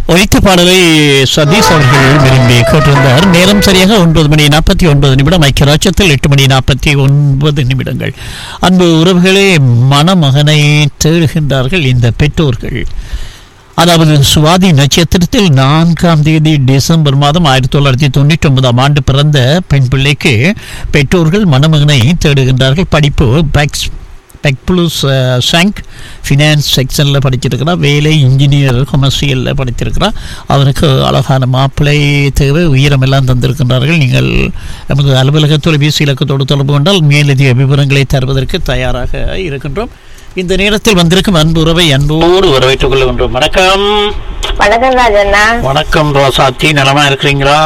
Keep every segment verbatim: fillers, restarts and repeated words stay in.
ஒழித்த பாடலை சதீஷ் அவர்கள் விரும்பி கேட்டிருந்தார். நேரம் சரியாக ஒன்பது மணி நாற்பத்தி ஒன்பது நிமிடம். ஐக்கியராட்சத்தில் எட்டு மணி நாற்பத்தி ஒன்பது நிமிடங்கள். அன்பு உறவுகளே, மணமகனை தேடுகின்றார்கள் இந்த பெற்றோர்கள். அதாவது சுவாதி நட்சத்திரத்தில் நான்காம் தேதி டிசம்பர் மாதம் ஆயிரத்தி தொள்ளாயிரத்தி தொண்ணூற்றி ஒன்பதாம் ஆண்டு பிறந்த பெண் பிள்ளைக்கு பெற்றோர்கள் மணமகனை தேடுகின்றார்கள். படிப்பு பேக்ஸ் பெக்புளுஸ் சங்க் ஃபினான்ஸ் செக்ஷனில் படிச்சிருக்கிறா. வேலை இன்ஜினியர் கொமர்ஷியலில் படித்திருக்கிறா. அவருக்கு அழகான மாப்பிள்ளை தேவை, உயரமெல்லாம் தந்திருக்கின்றார்கள். நீங்கள் நமது அலுவலக தொலைபேசி இலக்கத்தோடு தொடர்பு கொண்டால் மேலதிக விவரங்களை தருவதற்கு தயாராக இருக்கின்றோம். இந்த நேரத்தில் வந்திருக்கும் அன்பு உறவை அன்போடு வரவேற்றுக் கொள்கின்றோம். வணக்கம். வணக்கம் ராஜண்ணா. வணக்கம் ரோசாத்தி, நலமா இருக்கிறீங்களா?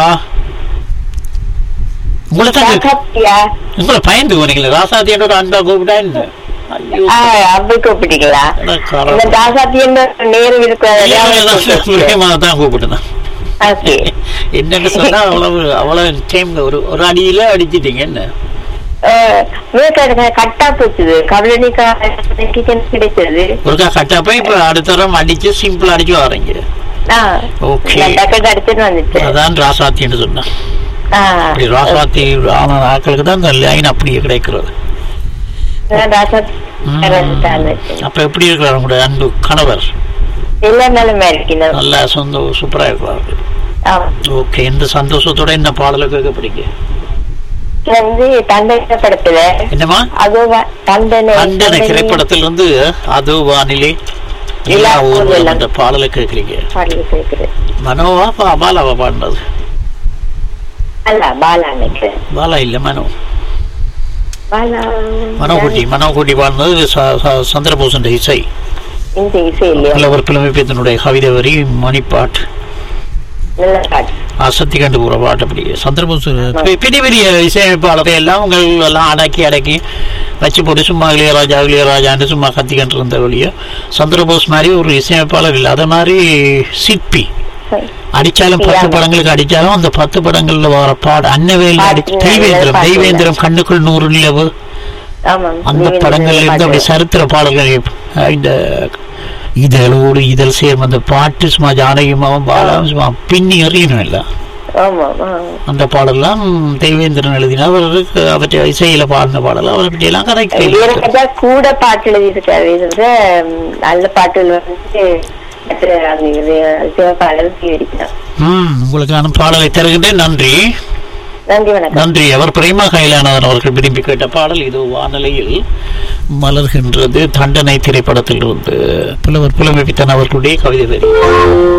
உங்களை உங்களை பயந்து போனீங்களா? ராசாத்தி என்ற ஒரு அன்பா கூப்பிட்டா என்ன அப்படி கூப்பிட்டீங்களா? என்னன்னு சொன்னா அவ்வளவு அவ்வளவு டைம்ல ஒரு ஒரு அடியில அடிச்சிட்டீங்க. என்ன கட்டா போச்சுது, கவலனிக்கா கிடைச்சது ஒருக்கா கட்டா போய் இப்ப அடுத்த தரம் அடிச்சு சிம்பிள் அடிச்சு வரீங்க. அதான் ராசாத்தின்னு சொன்னா. ராசாத்தி ஆக்களுக்கு தான் இந்த லைன் அப்படியே கிடைக்கிறது. அப்ப எப்படி இருக்கிறார் உங்களுடைய அன்பு கணவர்? நல்லா சொந்த சூப்பரா இருக்கிறாரு. ஓகே, இந்த சந்தோஷத்தோட என்ன பாடல கேட்க பிடிக்க? என்னமா தண்டனை திரைப்படத்தில் இருந்து அதோ வானிலை அந்த பாடலை கேட்கறீங்க. மனோவா பாலாவா பாடினது? பாலா இல்ல, மனோ. மனோகுட்டி மனோகுட்டி பாடினது சந்திரபோசன் இசை. ஒரு பிளமைப்பினுடைய கவிதை வரி மணிப்பாட்டு அசத்தி கண்டு போற பாட்டு. அப்படி சந்திரபோஸ் பெரிய பெரிய இசையமைப்பாளரை எல்லாம் உங்கள் எல்லாம் அடக்கி அடக்கி வச்சு போட்டு சும்மா இளையராஜா இளையராஜான்னு சும்மா கத்தி கண்டு இருந்த வழியோ சந்திரபோஸ் மாதிரி ஒரு இசையமைப்பாளர் இல்லை. அதே மாதிரி சிற்பி அடிச்சாலும் பத்து படங்களுக்கு அடிச்சாலும் அந்த பத்து படங்கள்ல வர பாடு அன்னவேல் அடிச்சு தெய்வேந்திரம் தெய்வேந்திரம் கண்ணுக்குள் நூறு நிலவு அந்த படங்கள்ல இருந்து அப்படி சரித்திர பாடல்கள். இந்த இதழோடு இதழ் சேரும் அந்த பாட்டு சும்மா ஜானகிமாவும் பாலாவும் சும்மா பின்னி எறியணும் இல்லை. அந்த பாடலாம் தெய்வேந்திரன் எழுதினா அவருக்கு அவற்றை இசையில பாடின பாடலாம் அவரை பற்றி எல்லாம் கரெக்ட் கூட பாட்டு எழுதியிருக்காரு. நல்ல பாட்டுகள் வந்து உங்களுக்கான பாடலை தருகின்றேன். நன்றி நன்றி. அவர் பிரேமா கைலானதன் அவர்கள் விரும்பி கேட்ட பாடல் இது வானிலையில் மலர்கின்றது. தண்டனை திரைப்படத்தில் இருந்து புலவர் புலமைப்பித்தன் அவர்களுடைய கவிதை.